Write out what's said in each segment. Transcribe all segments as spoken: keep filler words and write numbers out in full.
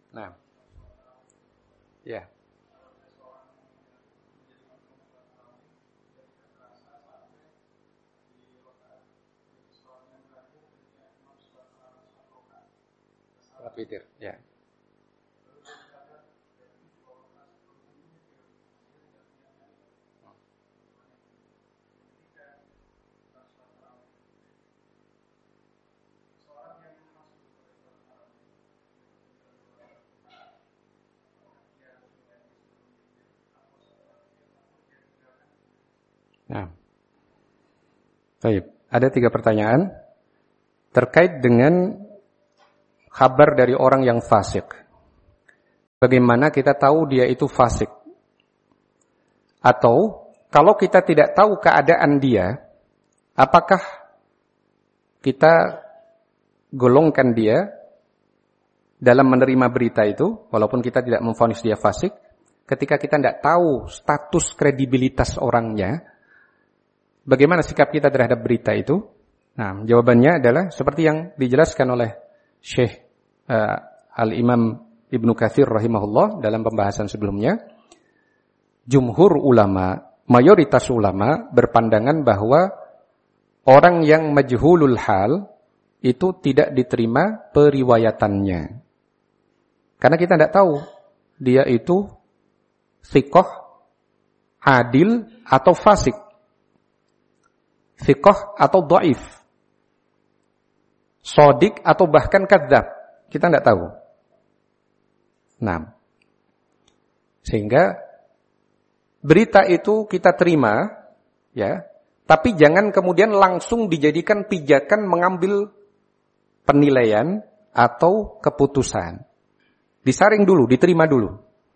Nah. Ya. Salat witir, ya. Nah, baik. Ada tiga pertanyaan terkait dengan kabar dari orang yang fasik. Bagaimana kita tahu dia itu fasik? Atau kalau kita tidak tahu keadaan dia, apakah kita golongkan dia dalam menerima berita itu, walaupun kita tidak memvonis dia fasik, ketika kita tidak tahu status kredibilitas orangnya? Bagaimana sikap kita terhadap berita itu? Nah, jawabannya adalah seperti yang dijelaskan oleh Syekh uh, Al-Imam Ibnu Katsir rahimahullah dalam pembahasan sebelumnya. Jumhur ulama, mayoritas ulama berpandangan bahwa orang yang majhulul hal itu tidak diterima periwayatannya. Karena kita tidak tahu dia itu thiqah, adil atau fasik. Thiqah atau dhaif, shadiq atau bahkan kadzab, kita tidak tahu. Nah, sehingga berita itu kita terima, ya, tapi jangan kemudian langsung dijadikan pijakan mengambil penilaian atau keputusan. Disaring dulu, diterima dulu.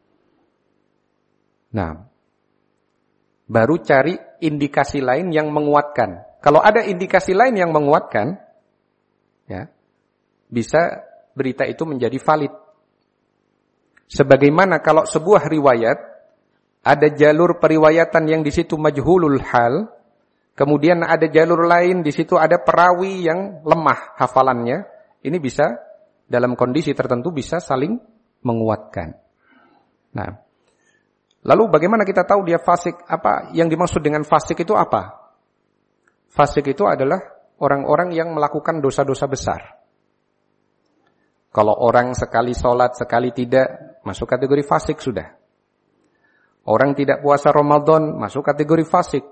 Nah, baru cari indikasi lain yang menguatkan. Kalau ada indikasi lain yang menguatkan, ya, bisa berita itu menjadi valid. Sebagaimana kalau sebuah riwayat, ada jalur periwayatan yang di situ majhulul hal, kemudian ada jalur lain di situ ada perawi yang lemah hafalannya, ini bisa dalam kondisi tertentu bisa saling menguatkan. Nah, lalu bagaimana kita tahu dia fasik? Apa yang dimaksud dengan fasik itu apa? Fasik itu adalah orang-orang yang melakukan dosa-dosa besar. Kalau orang sekali sholat, sekali tidak, masuk kategori fasik sudah. Orang tidak puasa Ramadan, masuk kategori fasik.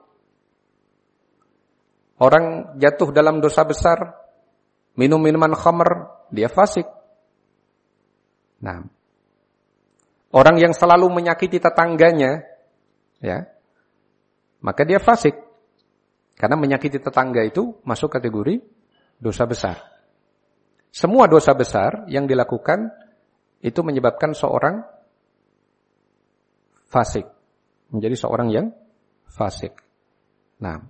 Orang jatuh dalam dosa besar, minum minuman khamr, dia fasik. Nah, orang yang selalu menyakiti tetangganya, ya, maka dia fasik. Karena menyakiti tetangga itu masuk kategori dosa besar. Semua dosa besar yang dilakukan itu menyebabkan seorang fasik. Menjadi seorang yang fasik. Nah,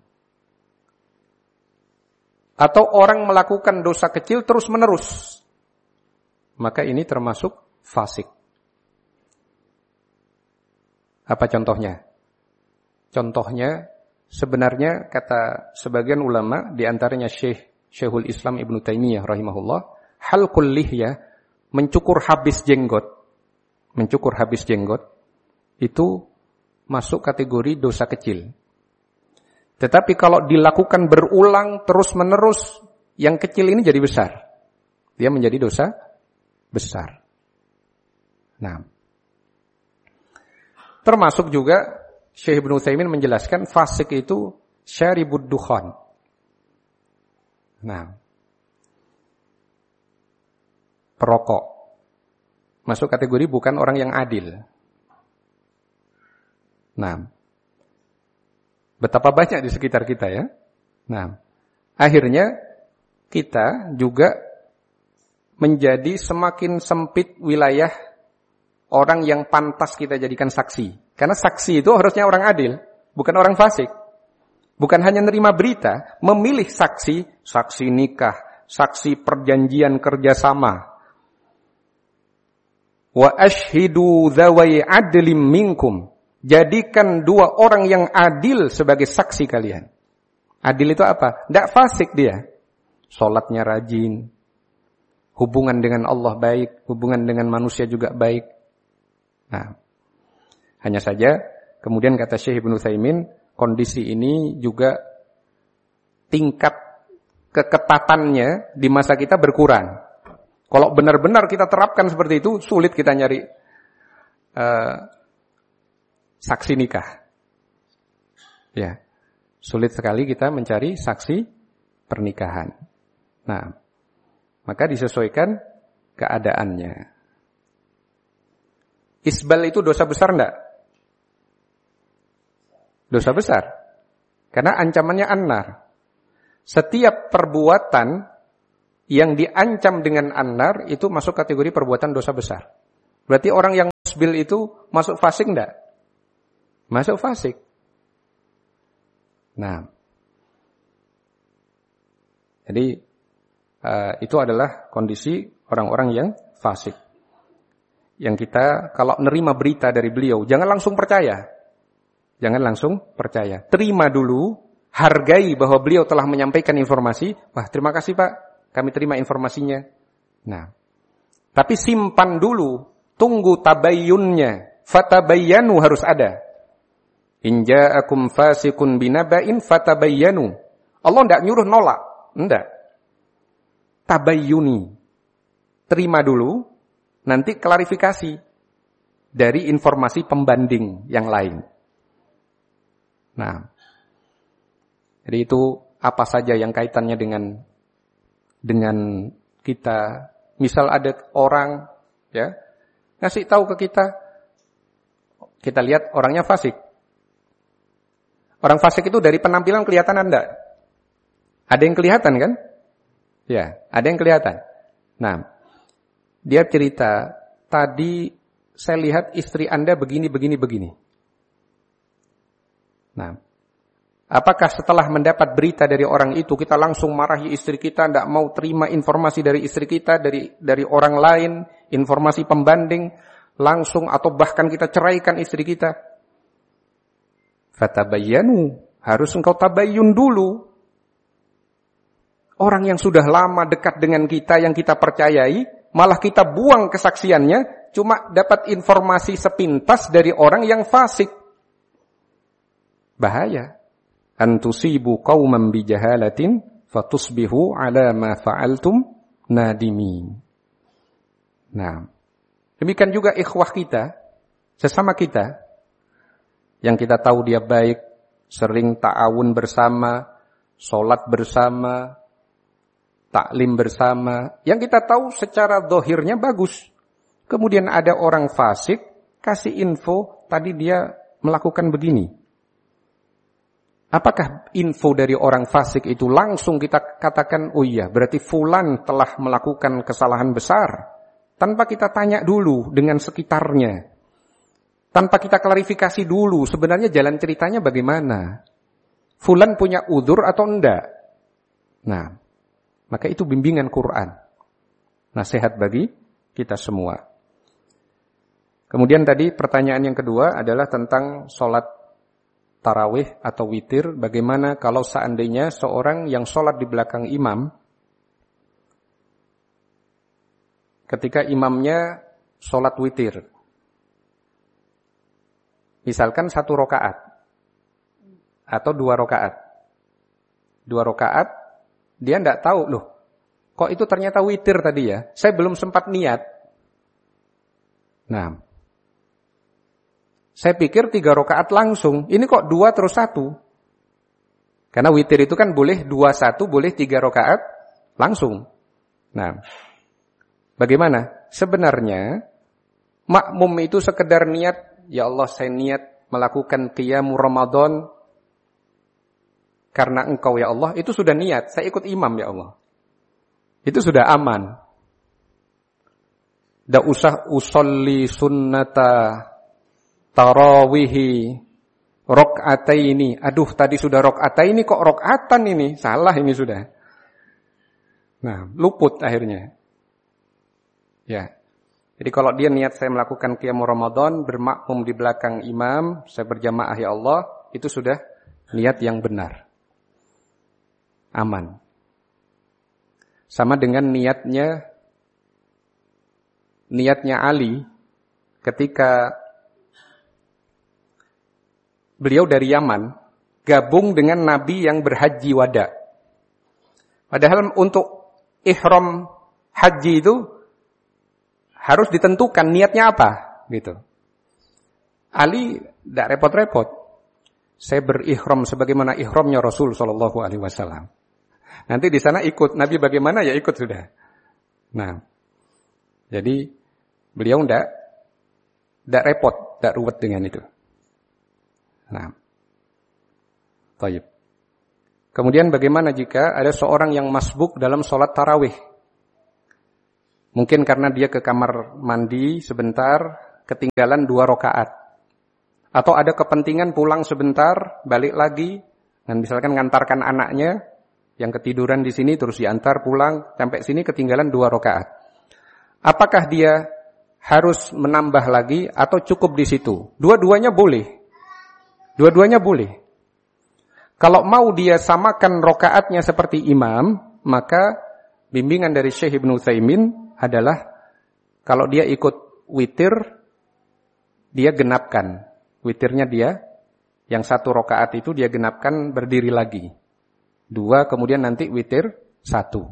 atau orang melakukan dosa kecil terus menerus, maka ini termasuk fasik. Apa contohnya? Contohnya sebenarnya kata sebagian ulama, di antaranya Syekh Syekhul Islam Ibnu Taimiyah rahimahullah, halqul lihya, mencukur habis jenggot, mencukur habis jenggot itu masuk kategori dosa kecil. Tetapi kalau dilakukan berulang terus-menerus, yang kecil ini jadi besar. Dia menjadi dosa besar. Nah, termasuk juga Syekh Ibnu Utsaimin menjelaskan fasik itu syaribud dukhan. Nah, perokok masuk kategori bukan orang yang adil. Nah, betapa banyak di sekitar kita ya. Nah, akhirnya kita juga menjadi semakin sempit wilayah orang yang pantas kita jadikan saksi. Karena saksi itu harusnya orang adil, bukan orang fasik. Bukan hanya nerima berita, memilih saksi, saksi nikah, saksi perjanjian kerjasama. Wa ashhidu dzawai adlim minkum. Jadikan dua orang yang adil sebagai saksi kalian. Adil itu apa? Tidak fasik dia. Salatnya rajin, hubungan dengan Allah baik, hubungan dengan manusia juga baik. Nah, hanya saja kemudian kata Syekh Ibnu Utsaimin, kondisi ini juga tingkat keketatannya di masa kita berkurang. Kalau benar-benar kita terapkan seperti itu, sulit kita nyari uh, saksi nikah. Ya, sulit sekali kita mencari saksi pernikahan. Nah, maka disesuaikan keadaannya. Isbal itu dosa besar enggak? Dosa besar. Karena ancamannya an-nar. Setiap perbuatan yang diancam dengan an-nar itu masuk kategori perbuatan dosa besar. Berarti orang yang musbil itu masuk fasik enggak? Masuk fasik. Nah, jadi uh, itu adalah kondisi orang-orang yang fasik. Yang kita kalau nerima berita dari beliau, jangan langsung percaya. Jangan langsung percaya. Terima dulu, hargai bahwa beliau telah menyampaikan informasi. Wah, terima kasih Pak, kami terima informasinya. Nah, tapi simpan dulu, tunggu tabayyunnya. Fatabayyanu harus ada. In ja'akum fasiqun binaba'in fatabayyanu. Allah enggak nyuruh nolak, enggak. Tabayyuni. Terima dulu, nanti klarifikasi dari informasi pembanding yang lain. Nah, jadi itu apa saja yang kaitannya dengan dengan kita. Misal ada orang ya ngasih tahu ke kita, kita lihat orangnya fasik. Orang fasik itu dari penampilan kelihatan enggak? Ada yang kelihatan kan? Ya, ada yang kelihatan. Nah, dia cerita, tadi saya lihat istri Anda begini, begini, begini. Nah, apakah setelah mendapat berita dari orang itu, kita langsung marahi istri kita, tidak mau terima informasi dari istri kita, dari dari orang lain, informasi pembanding, langsung atau bahkan kita ceraikan istri kita? Fatabayyanu, harus engkau tabayyun dulu. Orang yang sudah lama dekat dengan kita, yang kita percayai, malah kita buang kesaksiannya, cuma dapat informasi sepintas dari orang yang fasik. Bahaya. Antusibu qauman bijahalatin fatusbihu ala ma fa'altum nadimin. Nah, demikian juga ikhwah kita, sesama kita, yang kita tahu dia baik, sering ta'awun bersama, sholat bersama, taklim bersama, yang kita tahu secara zahirnya bagus. Kemudian ada orang fasik, kasih info, tadi dia melakukan begini. Apakah info dari orang fasik itu langsung kita katakan, oh iya, berarti fulan telah melakukan kesalahan besar, tanpa kita tanya dulu dengan sekitarnya, tanpa kita klarifikasi dulu, sebenarnya jalan ceritanya bagaimana? Fulan punya udzur atau enggak? Nah, maka itu bimbingan Quran. Nasihat bagi kita semua. Kemudian tadi pertanyaan yang kedua adalah tentang sholat tarawih atau witir. Bagaimana kalau seandainya seorang yang sholat di belakang imam, ketika imamnya sholat witir, misalkan satu rokaat atau dua rokaat, dua rokaat, dia tidak tahu loh, kok itu ternyata witir tadi ya, saya belum sempat niat. Nah, saya pikir tiga rokaat langsung, ini kok dua terus satu. Karena witir itu kan boleh dua satu, boleh tiga rokaat langsung. Nah, bagaimana? Sebenarnya makmum itu sekedar niat, ya Allah saya niat melakukan qiyamul Ramadan karena engkau ya Allah, itu sudah niat, saya ikut imam ya Allah. Itu sudah aman. Tidak usah usolli sunnata tarawihi rok'ataini. Aduh, tadi sudah rok'ataini kok rok'atan ini. Salah ini sudah. Nah, luput akhirnya. Ya. Jadi kalau dia niat saya melakukan qiyamul Ramadan, bermakmum di belakang imam, saya berjamaah ya Allah, itu sudah niat yang benar. Aman. Sama dengan niatnya niatnya Ali ketika beliau dari Yaman gabung dengan Nabi yang berhaji wada. Padahal untuk ihram haji itu harus ditentukan niatnya apa, gitu. Ali tidak repot-repot. Saya berihram sebagaimana ihramnya Rasul Shallallahu Alaihi Wasallam. Nanti di sana ikut Nabi bagaimana ya ikut sudah. Nah, jadi beliau tidak tidak repot, tidak ruwet dengan itu. Nah, baik. Kemudian bagaimana jika ada seorang yang masbuk dalam sholat tarawih? Mungkin karena dia ke kamar mandi sebentar, ketinggalan dua rakaat. Atau ada kepentingan pulang sebentar, balik lagi, dan misalkan ngantarkan anaknya yang ketiduran di sini terus diantar pulang, sampai sini ketinggalan dua rakaat. Apakah dia harus menambah lagi atau cukup di situ? Dua-duanya boleh. Dua-duanya boleh. Kalau mau dia samakan rakaatnya seperti imam, maka bimbingan dari Syekh Ibnu Utsaimin adalah kalau dia ikut witir, dia genapkan. Witirnya dia, yang satu rakaat itu dia genapkan berdiri lagi. Dua, kemudian nanti witir satu.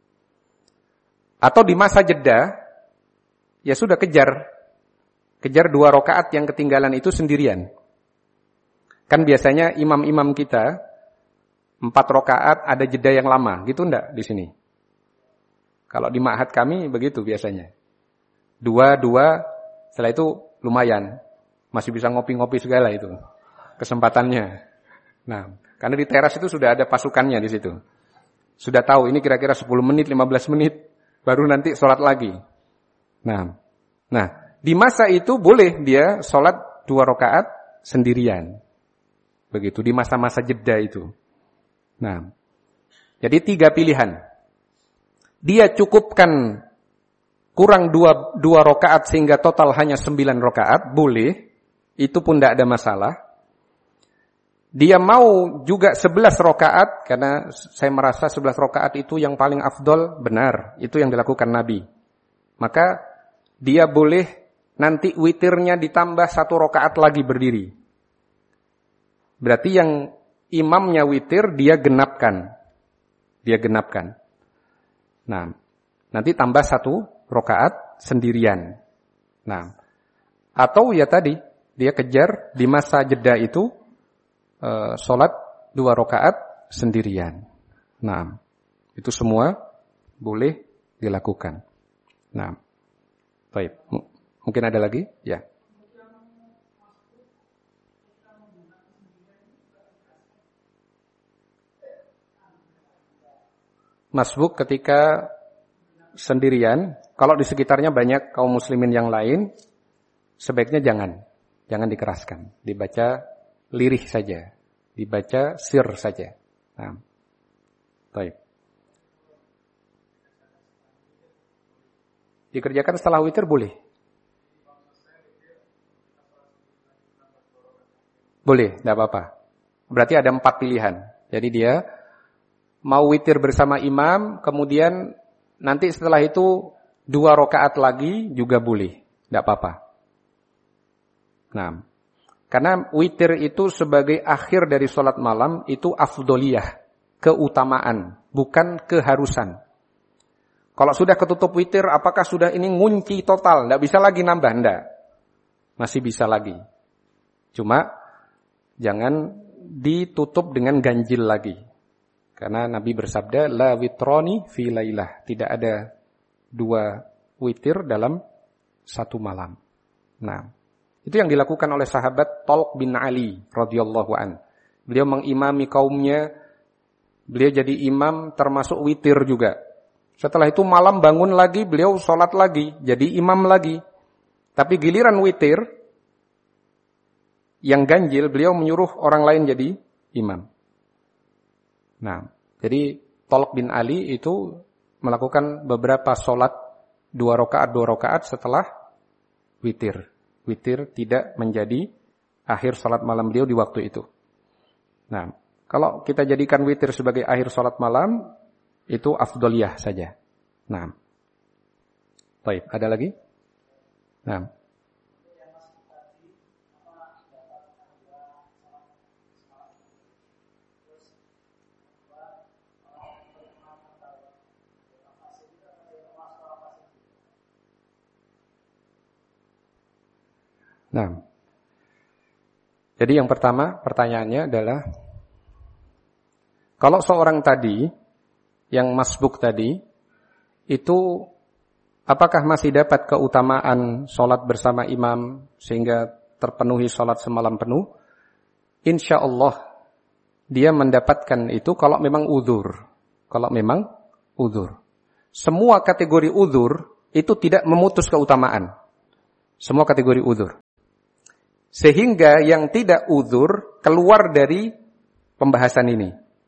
Atau di masa jeda, ya sudah kejar. Kejar dua rakaat yang ketinggalan itu sendirian. Kan biasanya imam-imam kita empat rakaat ada jeda yang lama, gitu enggak di sini? Kalau di ma'had kami begitu biasanya. Dua, dua, setelah itu lumayan. Masih bisa ngopi-ngopi segala itu kesempatannya. Nah, karena di teras itu sudah ada pasukannya di situ. Sudah tahu ini kira-kira sepuluh menit, lima belas menit, baru nanti sholat lagi. Nah, nah di masa itu boleh dia sholat dua rakaat sendirian. Begitu, di masa-masa jeda itu. Nah, jadi tiga pilihan. Dia cukupkan kurang dua, dua rakaat sehingga total hanya sembilan rakaat, boleh. Itu pun tidak ada masalah. Dia mau juga sebelas rakaat, karena saya merasa sebelas rakaat itu yang paling afdol, benar. Itu yang dilakukan Nabi. Maka dia boleh nanti witirnya ditambah satu rakaat lagi berdiri. Berarti yang imamnya witir, dia genapkan. Dia genapkan. Nah, nanti tambah satu rakaat sendirian. Nah, atau ya tadi, dia kejar di masa jeda itu, e, sholat dua rakaat sendirian. Nah, itu semua boleh dilakukan. Nah, baik. M- mungkin ada lagi? Ya. Masbuk ketika sendirian, kalau di sekitarnya banyak kaum muslimin yang lain, sebaiknya jangan. Jangan dikeraskan. Dibaca lirih saja. Dibaca sir saja. Nah, baik. Dikerjakan setelah witir boleh. Boleh, tidak apa-apa. Berarti ada empat pilihan. Jadi dia mau witir bersama imam, kemudian nanti setelah itu dua rakaat lagi juga boleh, tidak apa-apa. Nah, karena witir itu sebagai akhir dari sholat malam itu afdoliyah, keutamaan, bukan keharusan. Kalau sudah ketutup witir, apakah sudah ini ngunci total, tidak bisa lagi nambah, tidak. Masih bisa lagi. Cuma jangan ditutup dengan ganjil lagi. Karena Nabi bersabda, la witroni fi lailah. Tidak ada dua witir dalam satu malam. Nah, itu yang dilakukan oleh sahabat Talq bin Ali radhiyallahu an. Beliau mengimami kaumnya. Beliau jadi imam termasuk witir juga. Setelah itu malam bangun lagi, beliau sholat lagi. Jadi imam lagi. Tapi giliran witir, yang ganjil, beliau menyuruh orang lain jadi imam. Nah, jadi Talq bin Ali itu melakukan beberapa sholat dua rakaat dua rakaat setelah witir. Witir tidak menjadi akhir sholat malam beliau di waktu itu. Nah, kalau kita jadikan witir sebagai akhir sholat malam, itu afdoliyah saja. Nah, baik, ada lagi? Nah. Nah. Jadi yang pertama pertanyaannya adalah, kalau seorang tadi yang masbuk tadi itu apakah masih dapat keutamaan sholat bersama imam sehingga terpenuhi sholat semalam penuh? Insya Allah dia mendapatkan itu kalau memang uzur. Kalau memang uzur. Semua kategori uzur itu tidak memutus keutamaan. Semua kategori uzur. Sehingga yang tidak uzur keluar dari pembahasan ini.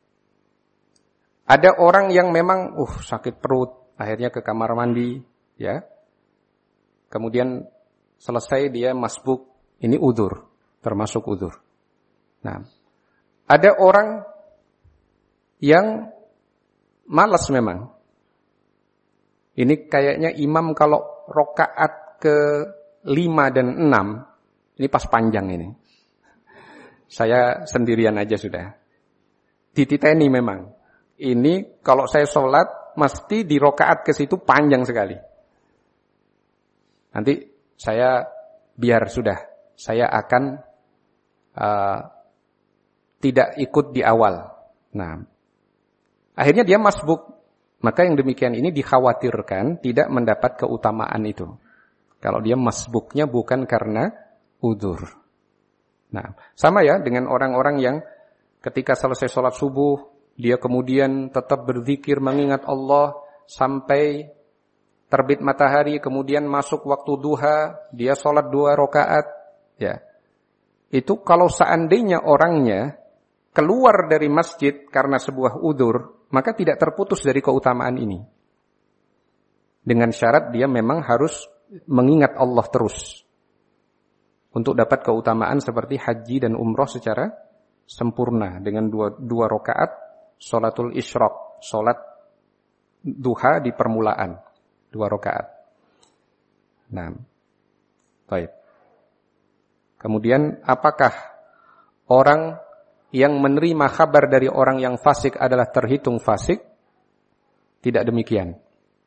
Ada orang yang memang uh sakit perut, akhirnya ke kamar mandi, ya. Kemudian selesai dia masbuk, ini uzur, termasuk uzur. Nah, ada orang yang malas memang. Ini kayaknya imam kalau rokaat ke lima dan enam, ini pas panjang ini. Saya sendirian aja sudah. Dititeni memang. Ini kalau saya sholat, mesti di rokaat ke situ panjang sekali. Nanti saya biar sudah, saya akan uh, tidak ikut di awal. Nah, akhirnya dia masbuk. Maka yang demikian ini dikhawatirkan tidak mendapat keutamaan itu. Kalau dia masbuknya bukan karena udzur. Nah, sama ya dengan orang-orang yang ketika selesai sholat subuh, dia kemudian tetap berzikir mengingat Allah sampai terbit matahari, kemudian masuk waktu duha, dia sholat dua rakaat. Ya, itu kalau seandainya orangnya keluar dari masjid karena sebuah udzur, maka tidak terputus dari keutamaan ini. Dengan syarat dia memang harus mengingat Allah terus. Untuk dapat keutamaan seperti haji dan umroh secara sempurna. Dengan dua, dua rakaat, sholatul isyraq, sholat duha di permulaan. Dua rakaat. Nah, baik. Kemudian apakah orang yang menerima kabar dari orang yang fasik adalah terhitung fasik? Tidak demikian.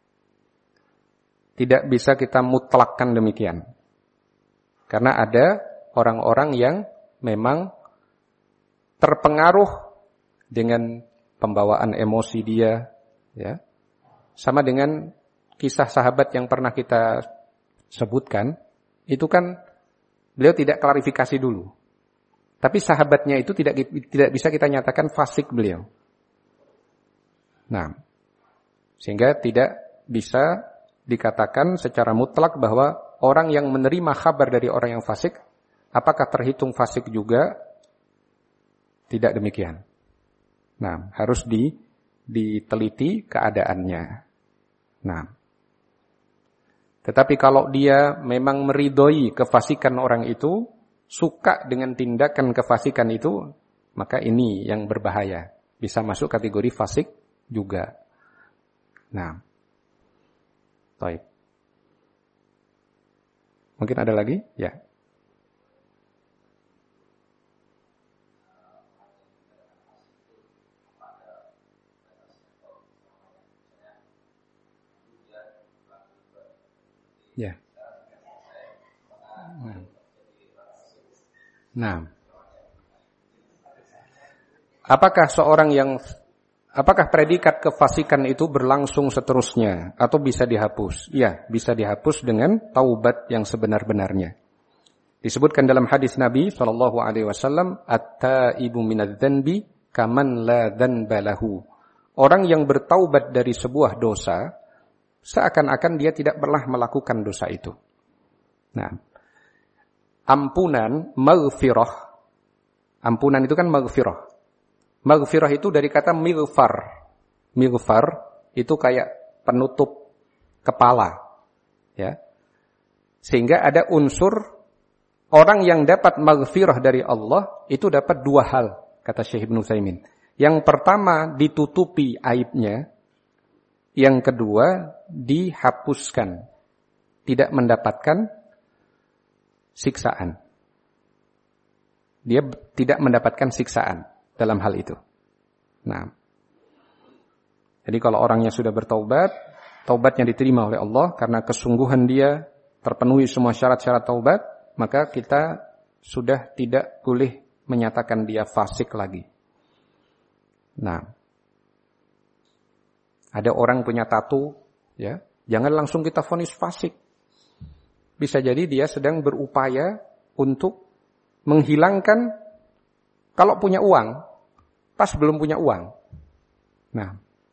Tidak bisa kita mutlakkan demikian. Karena ada orang-orang yang memang terpengaruh dengan pembawaan emosi dia, ya. Sama dengan kisah sahabat yang pernah kita sebutkan, itu kan beliau tidak klarifikasi dulu. Tapi sahabatnya itu tidak tidak bisa kita nyatakan fasik beliau. Nah, sehingga tidak bisa dikatakan secara mutlak bahwa orang yang menerima kabar dari orang yang fasik, apakah terhitung fasik juga? Tidak demikian. Nah, harus di, diteliti keadaannya. Nah, tetapi kalau dia memang meridhoi kefasikan orang itu, suka dengan tindakan kefasikan itu, maka ini yang berbahaya. Bisa masuk kategori fasik juga. Nah, baik. Mungkin ada lagi? Ya. Ya. Nah. Nah. Apakah seorang yang apakah predikat kefasikan itu berlangsung seterusnya atau bisa dihapus? Ya, bisa dihapus dengan taubat yang sebenar-benarnya. Disebutkan dalam hadis Nabi sallallahu alaihi wasallam, "At-taibu minadz-dzanbi kaman la dzanba lahu." Orang yang bertaubat dari sebuah dosa seakan-akan dia tidak pernah melakukan dosa itu. Nah, ampunan, maghfirah. Ampunan itu kan maghfirah. Maghfirah itu dari kata mighfar. Mighfar itu kayak penutup kepala. Ya. Sehingga ada unsur orang yang dapat maghfirah dari Allah itu dapat dua hal, kata Syekh Ibnu Utsaimin. Yang pertama ditutupi aibnya, yang kedua dihapuskan, tidak mendapatkan siksaan. Dia tidak mendapatkan siksaan dalam hal itu. Nah, jadi kalau orangnya sudah bertaubat, taubatnya diterima oleh Allah karena kesungguhan dia terpenuhi semua syarat-syarat taubat, maka kita sudah tidak boleh menyatakan dia fasik lagi. Nah, ada orang punya tato, ya, jangan langsung kita vonis fasik. Bisa jadi dia sedang berupaya untuk menghilangkan, kalau punya uang, pas belum punya uang. Nah,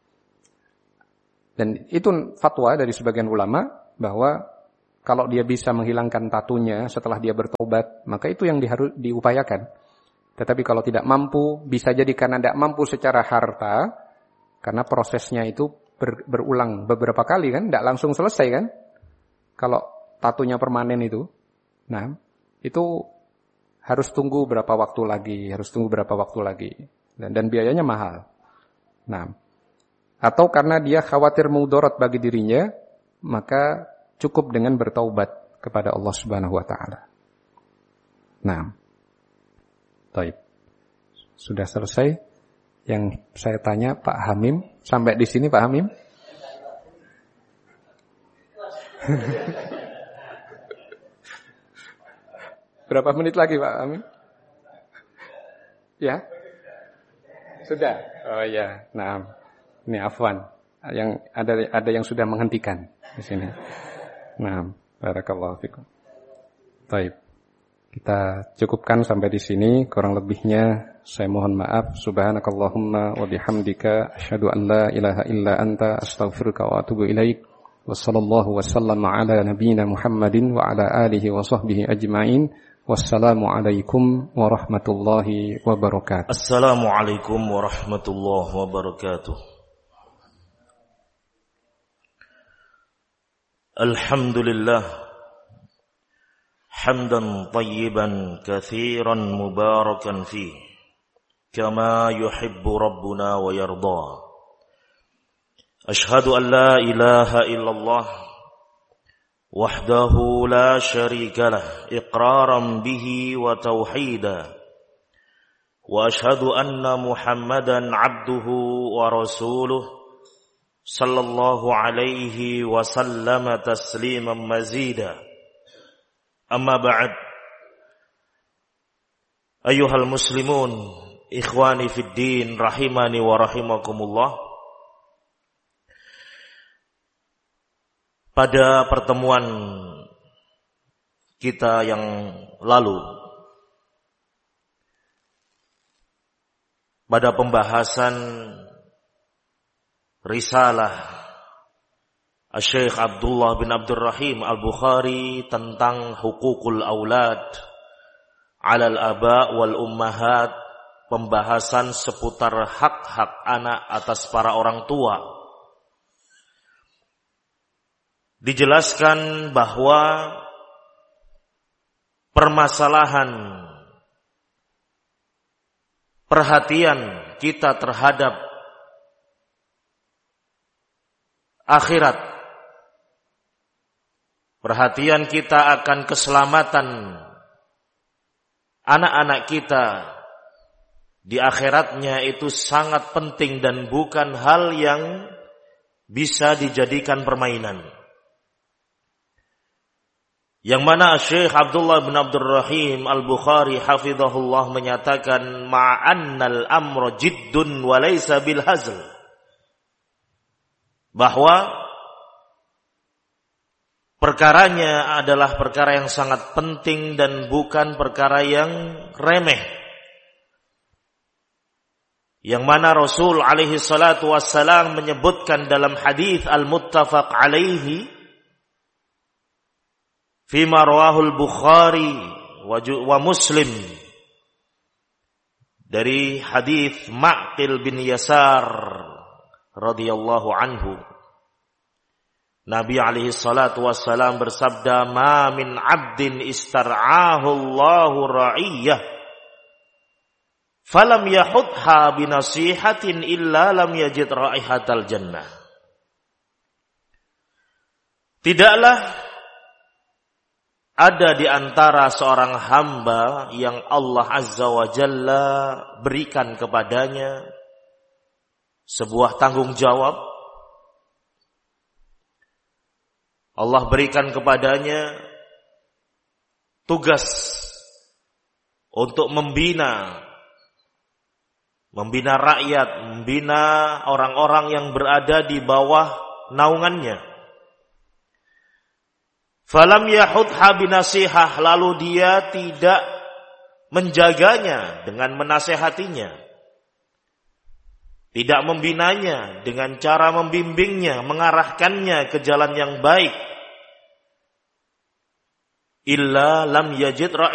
dan itu fatwa dari sebagian ulama bahwa kalau dia bisa menghilangkan tatunya setelah dia bertobat, maka itu yang diharus diupayakan. Tetapi kalau tidak mampu, bisa jadi karena tidak mampu secara harta, karena prosesnya itu ber, berulang beberapa kali kan, tidak langsung selesai kan. Kalau tatunya permanen itu, nah itu harus tunggu berapa waktu lagi, harus tunggu berapa waktu lagi, dan, dan biayanya mahal. Nah, atau karena dia khawatir mudarat bagi dirinya, maka cukup dengan bertaubat kepada Allah Subhanahu wa taala. Nah, baik. Sudah selesai yang saya tanya Pak Hamim, sampai di sini Pak Hamim? Berapa menit lagi Pak Hamim? Ya? Sudah. Oh ya, nah. Ini afwan. Yang ada ada yang sudah menghentikan di sini. Nah, barakallahu fikum. Baik. Kita cukupkan sampai di sini, kurang lebihnya saya mohon maaf. Subhanakallahumma wa bihamdika asyhadu an la ilaha illa anta astaghfiruka wa atubu ilaik. Wassallallahu wasallam ala nabiyyina Muhammadin wa ala alihi wa sahbihi ajma'in. Wassalamu alaikum warahmatullahi wabarakatuh. Assalamualaikum warahmatullahi wabarakatuh. Alhamdulillah hamdan tayyiban katsiran mubarakan fihi kama yuhibbu rabbuna wa yarda. Ashhadu an la ilaha illallah wahdahu la syarika lah iqraran bihi wa tauhida wa ashhadu anna Muhammadan abduhu wa rasuluh sallallahu alaihi wasallam tasliman mazida. Amma ba'd. Ayyuhal muslimun, ikhwani fid din, rahimani wa rahimakumullah. Pada pertemuan kita yang lalu, pada pembahasan Risalah Syekh Abdullah bin Abdurrahim Al-Bukhari tentang hukukul aulad 'alal aba wal ummahat, pembahasan seputar hak-hak anak atas para orang tua. Dijelaskan bahwa permasalahan perhatian kita terhadap akhirat, perhatian kita akan keselamatan anak-anak kita di akhiratnya itu sangat penting dan bukan hal yang bisa dijadikan permainan. Yang mana Syekh Abdullah bin Abdurrahim Al-Bukhari hafizahullah menyatakan ma'annal amra jiddun wa laysa bil hazl, bahwa perkaranya adalah perkara yang sangat penting dan bukan perkara yang remeh. Yang mana Rasul alaihi salatu wassalam menyebutkan dalam hadis al-muttafaq alaihi fima rawahul Bukhari wa Muslim, dari hadis Ma'qil bin Yasar radhiyallahu anhu, Nabi alaihi salatu wassalam bersabda, "Ma min 'abdin istar'ahu Allahu ra'iyyah falam yahudha binasihatin illa lam yajid raihatal jannah." Tidaklah ada di antara seorang hamba yang Allah Azza wa Jalla berikan kepadanya sebuah tanggung jawab. Allah berikan kepadanya tugas untuk membina membina rakyat, membina orang-orang yang berada di bawah naungannya. Falam yahudha binasihah, lalu dia tidak menjaganya dengan menasehatinya, tidak membinanya dengan cara membimbingnya, mengarahkannya ke jalan yang baik. Illa lam yajid